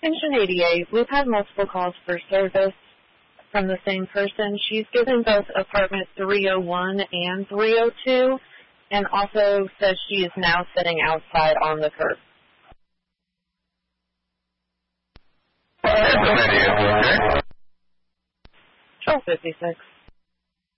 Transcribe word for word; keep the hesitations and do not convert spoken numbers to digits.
Extension eighty-eight, we've had multiple calls for service from the same person. She's given both apartment three oh one and three oh two, and also says she is now sitting outside on the curb. twelve fifty-six.